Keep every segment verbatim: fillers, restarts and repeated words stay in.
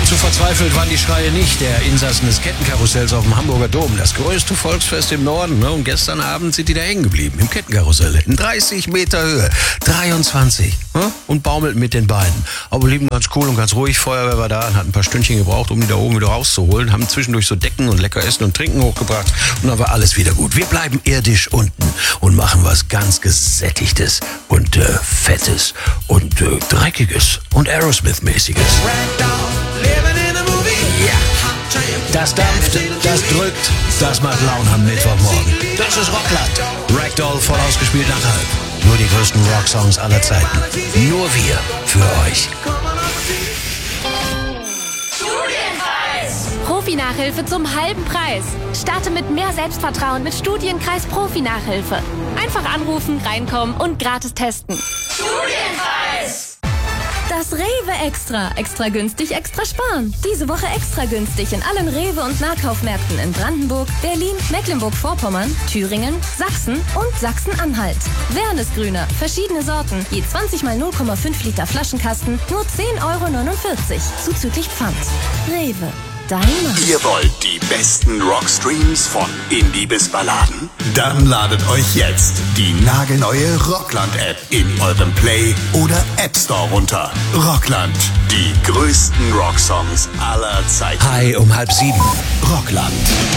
Zu verzweifelt waren die Schreie nicht der Insassen des Kettenkarussells auf dem Hamburger Dom. Das größte Volksfest im Norden. Ne? Und gestern Abend sind die da hängen geblieben. Im Kettenkarussell. In dreißig Meter Höhe. dreiundzwanzig. Ne? Und baumelten mit den Beinen. Aber blieben ganz cool und ganz ruhig. Feuerwehr war da und hat ein paar Stündchen gebraucht, um die da oben wieder rauszuholen. Haben zwischendurch so Decken und lecker Essen und Trinken hochgebracht. Und dann war alles wieder gut. Wir bleiben irdisch unten und machen was ganz Gesättigtes und äh, Fettes und äh, Dreckiges und Aerosmith-mäßiges. Ja, das dampft, das drückt, das macht Laune am Mittwochmorgen. Das ist Rockland. Ragdoll voll ausgespielt nach halb. Nur die größten Rocksongs aller Zeiten. Nur wir für euch. Profi-Nachhilfe zum halben Preis. Starte mit mehr Selbstvertrauen mit Studienkreis Profi-Nachhilfe. Einfach anrufen, reinkommen und gratis testen. Studienkreis! Das Rewe Extra. Extra günstig, extra sparen. Diese Woche extra günstig in allen Rewe- und Nahkaufmärkten in Brandenburg, Berlin, Mecklenburg-Vorpommern, Thüringen, Sachsen und Sachsen-Anhalt. Wernesgrüner, verschiedene Sorten, je zwanzig mal null Komma fünf Liter Flaschenkasten, nur zehn Euro neunundvierzig, zuzüglich Pfand. Rewe. Dein Mann. Ihr wollt die besten Rockstreams von Indie bis Balladen? Dann ladet euch jetzt die nagelneue Rockland-App in eurem Play- oder App Store runter. Rockland, die größten Rocksongs aller Zeiten. Hi um halb sieben. Rockland.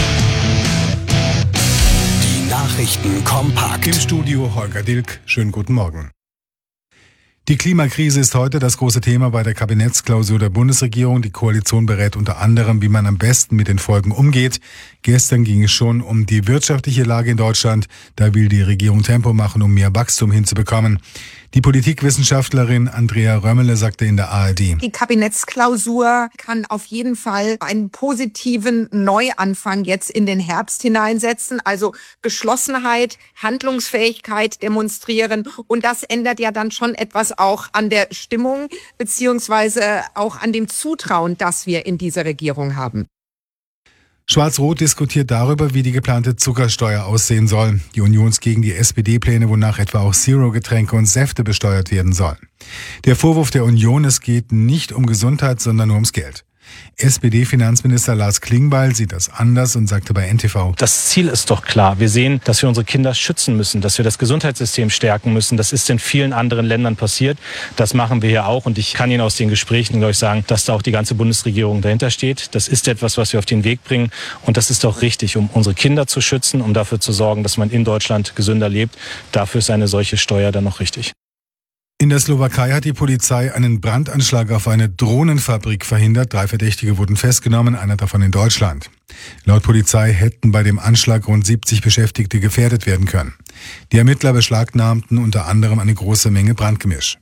Die Nachrichten kompakt. Im Studio Holger Dilk. Schönen guten Morgen. Die Klimakrise ist heute das große Thema bei der Kabinettsklausur der Bundesregierung. Die Koalition berät unter anderem, wie man am besten mit den Folgen umgeht. Gestern ging es schon um die wirtschaftliche Lage in Deutschland. Da will die Regierung Tempo machen, um mehr Wachstum hinzubekommen. Die Politikwissenschaftlerin Andrea Römmele sagte in der A R D: Die Kabinettsklausur kann auf jeden Fall einen positiven Neuanfang jetzt in den Herbst hineinsetzen. Also Geschlossenheit, Handlungsfähigkeit demonstrieren. Und das ändert ja dann schon etwas auch an der Stimmung beziehungsweise auch an dem Zutrauen, das wir in dieser Regierung haben. Schwarz-Rot diskutiert darüber, wie die geplante Zuckersteuer aussehen soll. Die Union ist gegen die S P D-Pläne, wonach etwa auch Zero-Getränke und Säfte besteuert werden sollen. Der Vorwurf der Union, es geht nicht um Gesundheit, sondern nur ums Geld. S P D-Finanzminister Lars Klingbeil sieht das anders und sagte bei N T V: Das Ziel ist doch klar. Wir sehen, dass wir unsere Kinder schützen müssen, dass wir das Gesundheitssystem stärken müssen. Das ist in vielen anderen Ländern passiert. Das machen wir hier auch. Und ich kann Ihnen aus den Gesprächen, glaube ich, sagen, dass da auch die ganze Bundesregierung dahinter steht. Das ist etwas, was wir auf den Weg bringen. Und das ist auch richtig, um unsere Kinder zu schützen, um dafür zu sorgen, dass man in Deutschland gesünder lebt. Dafür ist eine solche Steuer dann noch richtig. In der Slowakei hat die Polizei einen Brandanschlag auf eine Drohnenfabrik verhindert. Drei Verdächtige wurden festgenommen, einer davon in Deutschland. Laut Polizei hätten bei dem Anschlag rund siebzig Beschäftigte gefährdet werden können. Die Ermittler beschlagnahmten unter anderem eine große Menge Brandgemisch.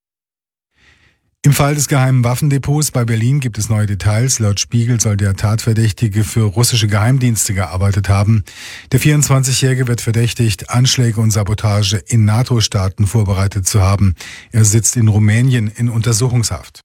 Im Fall des geheimen Waffendepots bei Berlin gibt es neue Details. Laut Spiegel soll der Tatverdächtige für russische Geheimdienste gearbeitet haben. Der vierundzwanzigjährige wird verdächtigt, Anschläge und Sabotage in NATO-Staaten vorbereitet zu haben. Er sitzt in Rumänien in Untersuchungshaft.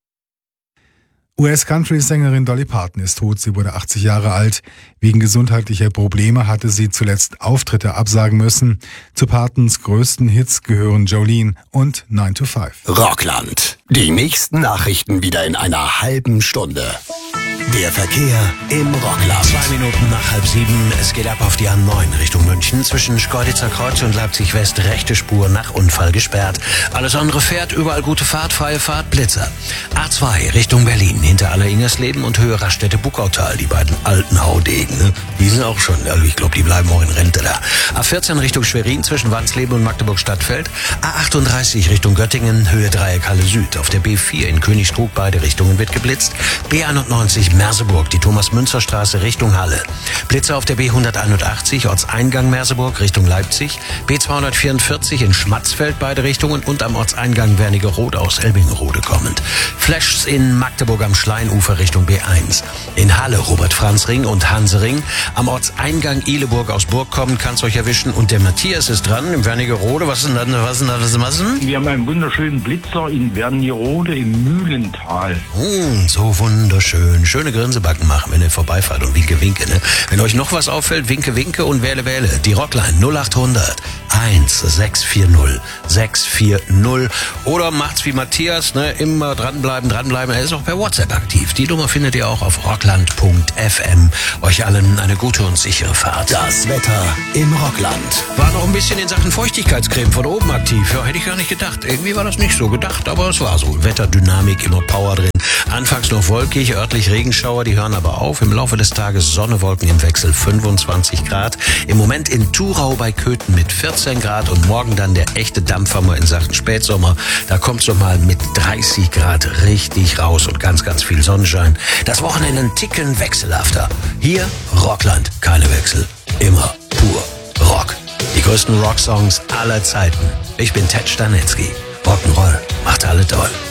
U S-Country-Sängerin Dolly Parton ist tot. Sie wurde achtzig Jahre alt. Wegen gesundheitlicher Probleme hatte sie zuletzt Auftritte absagen müssen. Zu Partons größten Hits gehören Jolene und nine to five. Rockland. Die nächsten Nachrichten wieder in einer halben Stunde. Der Verkehr im Rockland. Zwei Minuten nach halb sieben. Es geht ab auf die A neun Richtung München. Zwischen Schkeuditzer Kreuz und Leipzig West rechte Spur nach Unfall gesperrt. Alles andere fährt, überall gute Fahrt, freie Fahrt, Blitzer. A zwei Richtung Berlin. Hinter Aller-Ingerssleben und Höhe Raststätte Buckautal. Die beiden alten Haudegen. Ne? Die sind auch schon, also ich glaube, die bleiben auch in Rente da. A vierzehn Richtung Schwerin zwischen Wansleben und Magdeburg-Stadtfeld. A achtunddreißig Richtung Göttingen. Höhe Dreieck Halle Süd. Auf der B vier in Königskrug beide Richtungen wird geblitzt. B einundneunzig Merseburg, die Thomas-Münzer-Straße Richtung Halle. Blitzer auf der B hunderteinundachtzig, Ortseingang Merseburg Richtung Leipzig. B zweihundertvierundvierzig in Schmatzfeld beide Richtungen und am Ortseingang Wernigerode aus Elbingerode kommend. Flashs in Magdeburg am Schleinufer Richtung B eins. In Halle Robert-Franz-Ring und Hansering. Am Ortseingang Ihleburg aus Burg kommend kann es euch erwischen. Und der Matthias ist dran im Wernigerode. Was ist denn das? Was ist denn das? Was ist denn? Wir haben einen wunderschönen Blitzer in Wernigerode im Mühlental. Hm, so wunderschön. Schöne Grinsebacken machen, wenn ihr vorbeifahrt und winke, winke. Ne? Wenn euch noch was auffällt, winke, winke und wähle, wähle. Die Rockline null achthundert eins sechs vier null sechs vier null oder macht's wie Matthias, ne, immer dranbleiben, dranbleiben. Er ist auch per WhatsApp aktiv. Die Nummer findet ihr auch auf rockland punkt f m. Euch allen eine gute und sichere Fahrt. Das Wetter im Rockland. War noch ein bisschen in Sachen Feuchtigkeitscreme von oben aktiv. Ja, hätte ich gar nicht gedacht. Irgendwie war das nicht so gedacht, aber es war so. Wetterdynamik, immer Power drin. Anfangs noch wolkig, örtlich Regenschauer, die hören aber auf. Im Laufe des Tages Sonne, Wolken im Wechsel, fünfundzwanzig Grad. Im Moment in Thurau bei Köthen mit vierzehn Grad und morgen dann der echte Dampfhammer in Sachen Spätsommer. Da kommt's noch mal mit dreißig Grad richtig raus und ganz, ganz viel Sonnenschein. Das Wochenende ein Ticken wechselhafter. Hier Rockland, keine Wechsel, immer pur Rock. Die größten Rocksongs aller Zeiten. Ich bin Ted Stanitzky. Rock'n'Roll macht alle toll.